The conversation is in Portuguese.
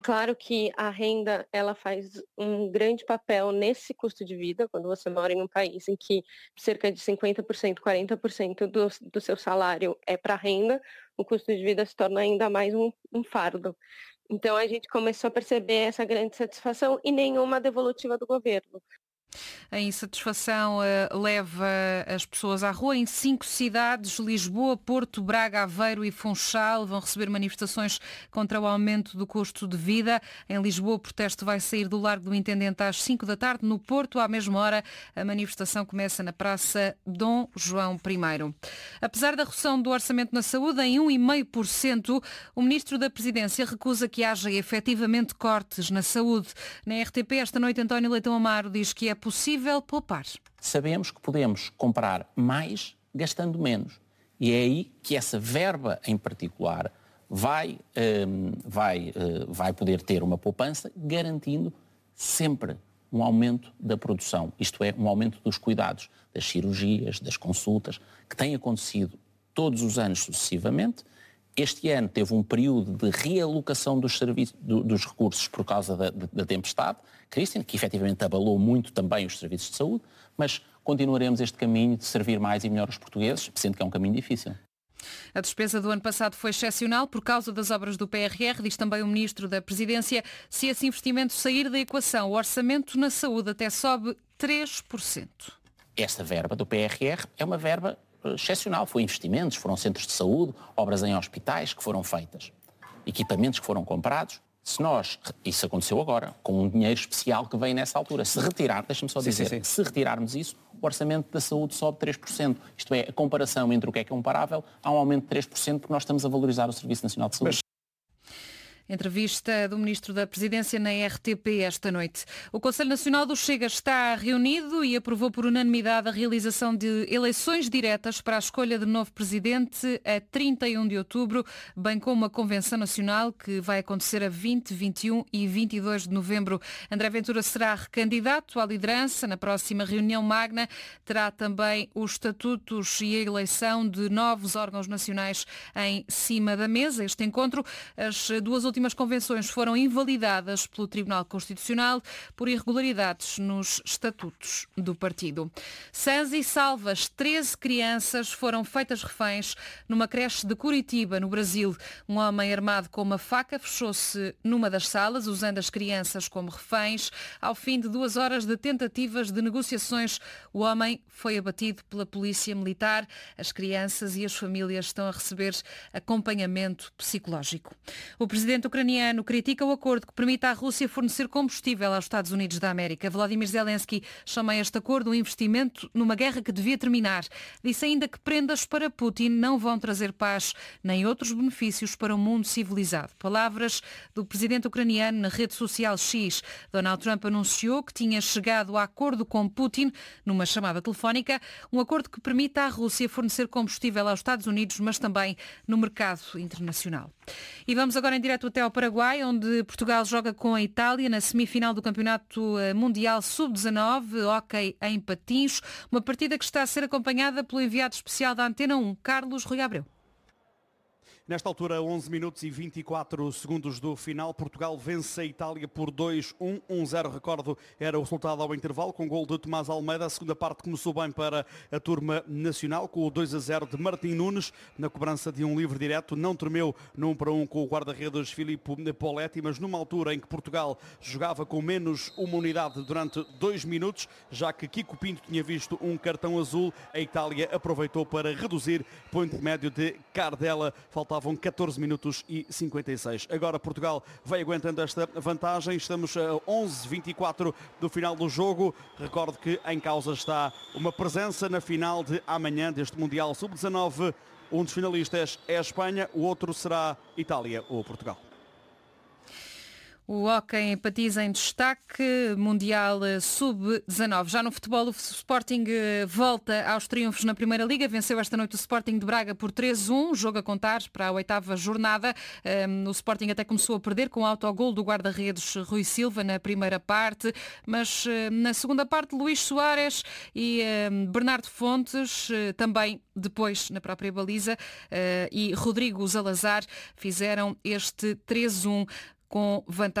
Claro que a renda, ela faz um grande papel nesse custo de vida, quando você mora em um país em que cerca de 50%, 40% do seu salário é para renda, o custo de vida se torna ainda mais um fardo. Então a gente começou a perceber essa grande satisfação e nenhuma devolutiva do governo. A insatisfação leva as pessoas à rua. Em 5 cidades, Lisboa, Porto, Braga, Aveiro e Funchal, vão receber manifestações contra o aumento do custo de vida. Em Lisboa, o protesto vai sair do Largo do Intendente às 5 da tarde. No Porto, à mesma hora, a manifestação começa na Praça Dom João I. Apesar da redução do orçamento na saúde em 1,5%, o Ministro da Presidência recusa que haja efetivamente cortes na saúde. Na RTP, esta noite, António Leitão Amaro diz que é possível poupar. Sabemos que podemos comprar mais gastando menos. E é aí que essa verba em particular vai poder ter uma poupança, garantindo sempre um aumento da produção. Isto é, um aumento dos cuidados, das cirurgias, das consultas, que tem acontecido todos os anos sucessivamente. Este ano teve um período de realocação dos recursos por causa da tempestade, Christian, que efetivamente abalou muito também os serviços de saúde, mas continuaremos este caminho de servir mais e melhor os portugueses, sendo que é um caminho difícil. A despesa do ano passado foi excepcional por causa das obras do PRR, diz também o Ministro da Presidência. Se esse investimento sair da equação, o orçamento na saúde até sobe 3%. Esta verba do PRR é uma verba excepcional. Foi investimentos, foram centros de saúde, obras em hospitais que foram feitas, equipamentos que foram comprados. Isso aconteceu agora, com um dinheiro especial que veio nessa altura. Se retirarmos isso, o orçamento da saúde sobe 3%. Isto é, a comparação entre o que é comparável, há um aumento de 3% porque nós estamos a valorizar o Serviço Nacional de Saúde. Entrevista do Ministro da Presidência na RTP esta noite. O Conselho Nacional do Chega está reunido e aprovou por unanimidade a realização de eleições diretas para a escolha de novo Presidente a 31 de outubro, bem como uma Convenção Nacional que vai acontecer a 20, 21 e 22 de novembro. André Ventura será recandidato à liderança na próxima reunião magna. Terá também os estatutos e a eleição de novos órgãos nacionais em cima da mesa. Este encontro, as duas últimas convenções foram invalidadas pelo Tribunal Constitucional por irregularidades nos estatutos do partido. Sãs e salvas, 13 crianças foram feitas reféns numa creche de Curitiba, no Brasil. Um homem armado com uma faca fechou-se numa das salas, usando as crianças como reféns. Ao fim de 2 horas de tentativas de negociações, o homem foi abatido pela polícia militar. As crianças e as famílias estão a receber acompanhamento psicológico. O presidente ucraniano critica o acordo que permite à Rússia fornecer combustível aos Estados Unidos da América. Volodymyr Zelensky chama este acordo um investimento numa guerra que devia terminar. Disse ainda que prendas para Putin não vão trazer paz nem outros benefícios para o mundo civilizado. Palavras do presidente ucraniano na rede social X. Donald Trump anunciou que tinha chegado a acordo com Putin numa chamada telefónica, um acordo que permite à Rússia fornecer combustível aos Estados Unidos, mas também no mercado internacional. E vamos agora em direto até ao Paraguai, onde Portugal joga com a Itália na semifinal do Campeonato Mundial Sub-19, hóquei em patins, uma partida que está a ser acompanhada pelo enviado especial da Antena 1, Carlos Rui Abreu. Nesta altura, 11 minutos e 24 segundos do final, Portugal vence a Itália por 2-1. 1-0, recordo, era o resultado ao intervalo, com gol de Tomás Almeida. A segunda parte começou bem para a turma nacional, com o 2-0 de Martim Nunes, na cobrança de um livre direto. Não tremeu no 1-1 com o guarda-redes Filipe Poletti, mas numa altura em que Portugal jogava com menos uma unidade durante 2 minutos, já que Kiko Pinto tinha visto um cartão azul, a Itália aproveitou para reduzir por intermédio de Cardella. Faltavam 14 minutos e 56. Agora Portugal vai aguentando esta vantagem. Estamos a 11:24 do final do jogo. Recordo que em causa está uma presença na final de amanhã deste Mundial Sub-19. Um dos finalistas é a Espanha, o outro será Itália ou Portugal. O hóquei em patins em destaque, Mundial Sub-19. Já no futebol, o Sporting volta aos triunfos na Primeira Liga. Venceu esta noite o Sporting de Braga por 3-1, jogo a contar para a 8ª jornada. O Sporting até começou a perder com o autogol do guarda-redes Rui Silva na primeira parte, mas na segunda parte Luís Soares e Bernardo Fontes, também depois na própria baliza, e Rodrigo Zalazar fizeram este 3-1. com vantagem.